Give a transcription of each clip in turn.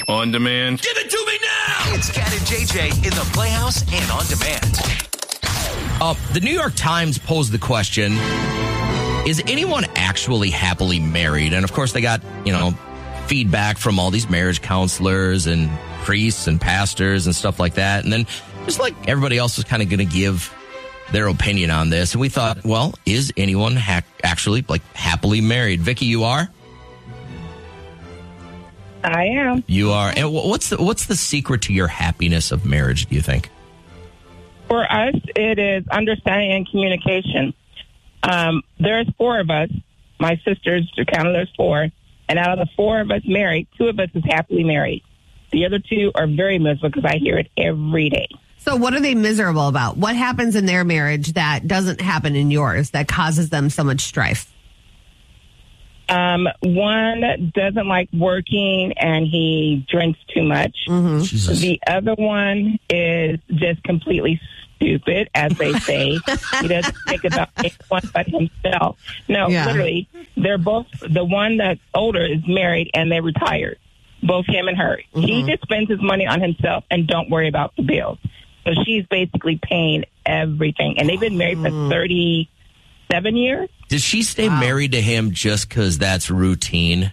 On demand. Give it to me now! It's Cat and JJ in the Playhouse and on demand. The New York Times posed the question, is anyone actually happily married? And of course they got, feedback from all these marriage counselors and priests and pastors and stuff like that. And then just like everybody else was kind of going to give their opinion on this. And we thought, well, is anyone actually happily married? Vicky, you are? I am. You are. And what's the secret to your happiness of marriage, do you think? For us, it is understanding and communication. There's 4 of us. My sisters, to count, there's 4. And out of the 4 of us married, 2 of us is happily married. The other 2 are very miserable because I hear it every day. So what are they miserable about? What happens in their marriage that doesn't happen in yours that causes them so much strife? One doesn't like working and he drinks too much. Mm-hmm. The other one is just completely stupid, as they say. He doesn't think about anyone but himself. No, literally, they're both, the one that's older is married and they're retired, both him and her. Mm-hmm. He just spends his money on himself and don't worry about the bills. So she's basically paying everything. And they've been married for 37 years. Does she stay married to him just because that's routine?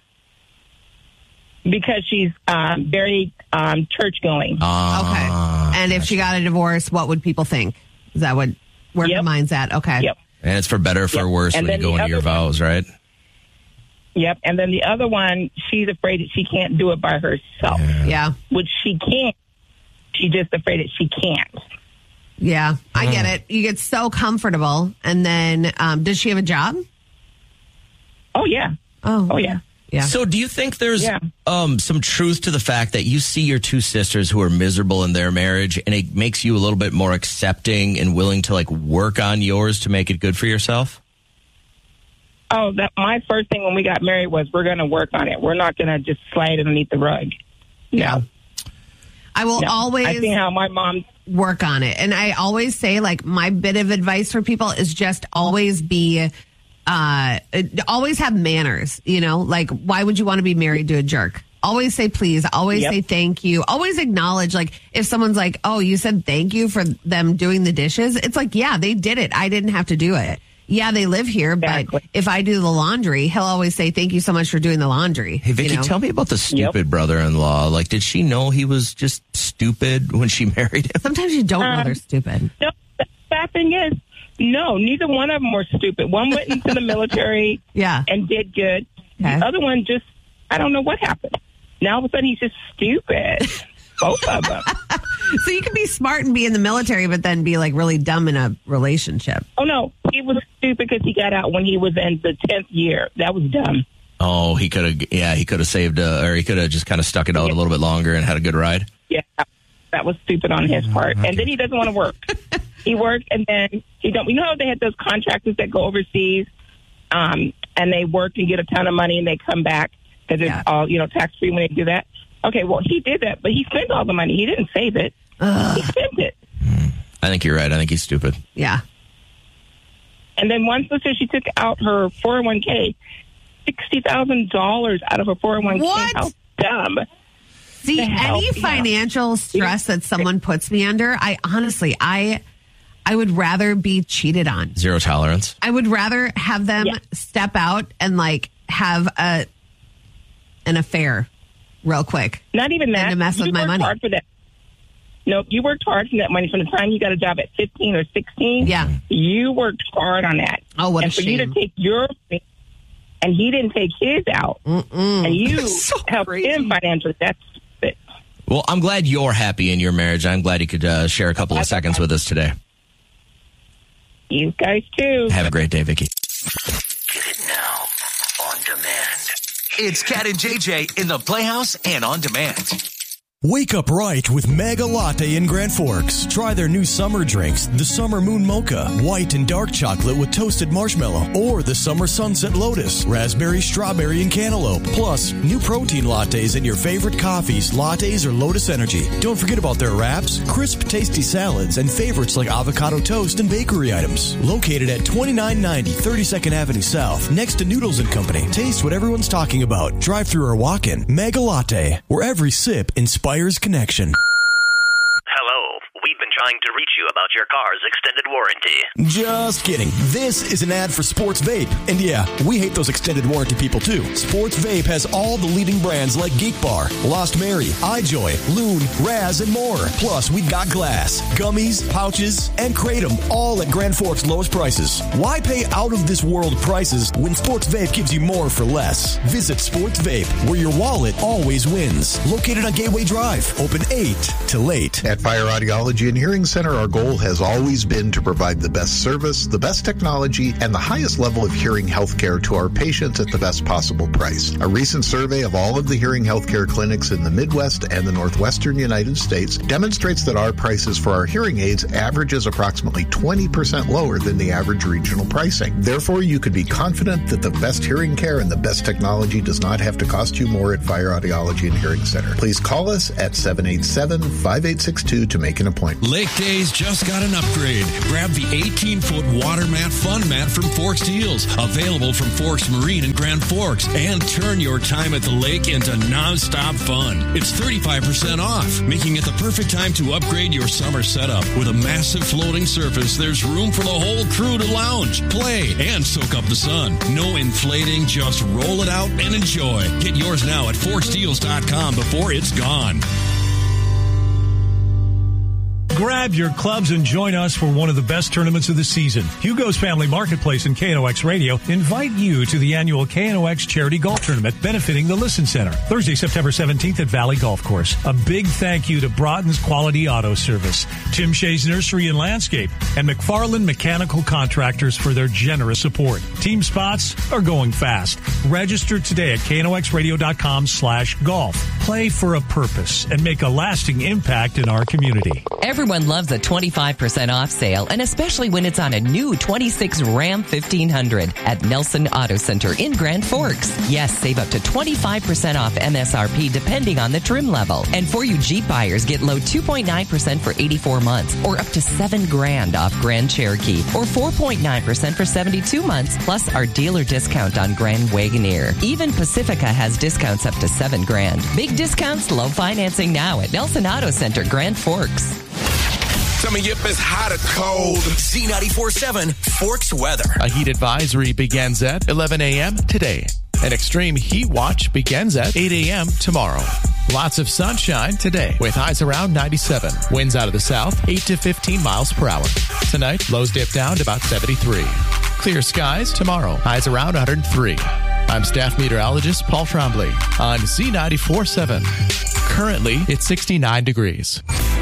Because she's very church going. Okay. And if she got a divorce, what would people think? Is that where her mind's at? Okay. Yep. And it's for better or for worse when you go into your vows, right? Yep. And then the other one, she's afraid that she can't do it by herself. Yeah. Which she can't. She's just afraid that she can't. Yeah, I get it. You get so comfortable. And then, does she have a job? Oh, yeah. Oh, yeah. Yeah. So do you think there's some truth to the fact that you see your 2 sisters who are miserable in their marriage and it makes you a little bit more accepting and willing to work on yours to make it good for yourself? Oh, my first thing when we got married was we're going to work on it. We're not going to just slide it underneath the rug. Yeah. I will always... I think how my mom... work on it. And I always say, my bit of advice for people is just always be... always have manners, why would you want to be married to a jerk? Always say please, always say thank you, always acknowledge, if someone's like, oh, you said thank you for them doing the dishes. It's yeah, they did it. I didn't have to do it. Yeah, they live here, but if I do the laundry, he'll always say thank you so much for doing the laundry. Hey, Vicky, tell me about the stupid brother-in-law. Did she know he was just stupid when she married him? Sometimes you don't know they're stupid. No, the bad thing is, no, neither one of them were stupid. One went into the military and did good. Okay. The other one just, I don't know what happened. Now all of a sudden he's just stupid. Both of them. So you can be smart and be in the military, but then be really dumb in a relationship. Oh, no. He was stupid because he got out when he was in the 10th year. That was dumb. Oh, he could have saved, or he could have just kind of stuck it out a little bit longer and had a good ride. Yeah, that was stupid on his part. Okay. And then he doesn't want to work. He worked and then he don't. You know how they had those contractors that go overseas and they work and get a ton of money and they come back because it's all, tax-free when they do that? Okay, well, he did that, but he spent all the money. He didn't save it. He spent it. I think you're right. I think he's stupid. Yeah. And then one sister, she took out her 401k, $60,000 out of her 401k. What? How dumb. See, any financial stress that someone puts me under, I honestly would rather be cheated on. Zero tolerance. I would rather have them step out and have an affair real quick. Not even that. And to mess with my money. Hard for that. No, you worked hard for that money from the time you got a job at 15 or 16. Yeah. You worked hard on that. Oh, what a shame. And for you to take your, and he didn't take his out. And you helped him financially. That's it. Well, I'm glad you're happy in your marriage. I'm glad you could share a couple of seconds with us today. You guys too. Have a great day, Vicky. Get it now on demand. It's Cat and JJ in the Playhouse and on demand. Wake up right with Mega Latte in Grand Forks. Try their new summer drinks, the Summer Moon Mocha, white and dark chocolate with toasted marshmallow, or the Summer Sunset Lotus, raspberry, strawberry, and cantaloupe. Plus, new protein lattes and your favorite coffees, lattes, or Lotus Energy. Don't forget about their wraps, crisp, tasty salads, and favorites like avocado toast and bakery items. Located at 2990 32nd Avenue South, next to Noodles & Company. Taste what everyone's talking about. Drive through or walk in. Mega Latte, where every sip inspires connection. Hello. We've been trying to reach you about your car's extended warranty. Just kidding. This is an ad for Sports Vape. And yeah, we hate those extended warranty people too. Sports Vape has all the leading brands like Geek Bar, Lost Mary, iJoy, Loon, Raz, and more. Plus, we got glass, gummies, pouches, and Kratom, all at Grand Forks' lowest prices. Why pay out-of-this-world prices when Sports Vape gives you more for less? Visit Sports Vape, where your wallet always wins. Located on Gateway Drive. Open 8 to late. At Fire Audiology and Hearing Center, our goal has always been to provide the best service, the best technology, and the highest level of hearing health care to our patients at the best possible price. A recent survey of all of the hearing health care clinics in the Midwest and the Northwestern United States demonstrates that our prices for our hearing aids averages approximately 20% lower than the average regional pricing. Therefore, you could be confident that the best hearing care and the best technology does not have to cost you more at Fire Audiology and Hearing Center. Please call us at 787-5862 to make an appointment. Lake Days just got an upgrade. Grab the 18-foot water mat fun mat from Forks Deals, available from Forks Marine and Grand Forks, and turn your time at the lake into nonstop fun. It's 35% off, making it the perfect time to upgrade your summer setup. With a massive floating surface, there's room for the whole crew to lounge, play, and soak up the sun. No inflating, just roll it out and enjoy. Get yours now at forksdeals.com before it's gone. Grab your clubs and join us for one of the best tournaments of the season. Hugo's Family Marketplace and KNOX Radio invite you to the annual KNOX Charity Golf Tournament benefiting the Listen Center. Thursday, September 17th at Valley Golf Course. A big thank you to Broughton's Quality Auto Service, Tim Shea's Nursery and Landscape, and McFarland Mechanical Contractors for their generous support. Team spots are going fast. Register today at knoxradio.com/golf. Play for a purpose and make a lasting impact in our community. Everyone loves a 25% off sale, and especially when it's on a new 26 Ram 1500 at Nelson Auto Center in Grand Forks. Yes, save up to 25% off MSRP depending on the trim level. And for you Jeep buyers, get low 2.9% for 84 months or up to $7,000 off Grand Cherokee or 4.9% for 72 months plus our dealer discount on Grand Wagoneer. Even Pacifica has discounts up to $7,000. Big discounts, low financing now at Nelson Auto Center, Grand Forks. Tell me if it's hot or cold. Z94.7 Forks weather. A heat advisory begins at 11 a.m. today. An extreme heat watch begins at 8 a.m. tomorrow. Lots of sunshine today with highs around 97. Winds out of the south 8 to 15 miles per hour. Tonight, lows dip down to about 73. Clear skies tomorrow. Highs around 103. I'm staff meteorologist Paul Trombley on Z94.7. Currently, it's 69 degrees.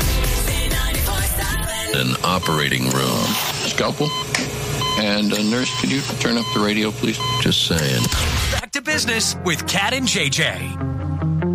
An operating room. Scalpel. And nurse, could you turn up the radio, please? Just saying. Back to business with Kat and JJ.